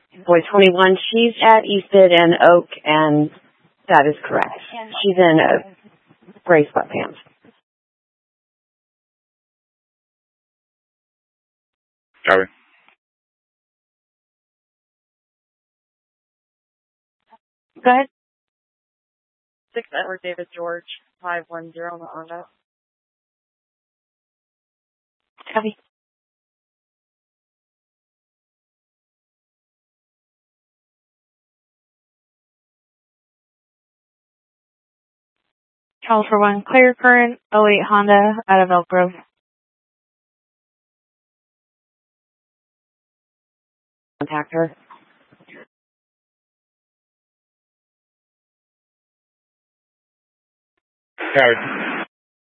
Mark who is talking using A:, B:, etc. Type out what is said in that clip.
A: Boy 21, she's at Eastwood and Oak, and that is correct. She's in gray sweatpants.
B: Copy.
A: Go ahead.
C: 6 Edward David George, 510 on the Honda.
A: Copy.
D: Charles for 1, clear current, 08 Honda out of Elk Grove.
A: Contact her.
B: Copy.